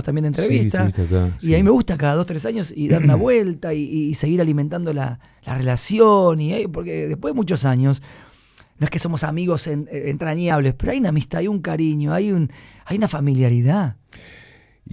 también de entrevista. Sí, acá, Y a mí me gusta cada 2-3 años y dar una vuelta y seguir alimentando la relación. Porque después de muchos años, no es que somos amigos entrañables, pero hay una amistad, hay un cariño, hay una familiaridad.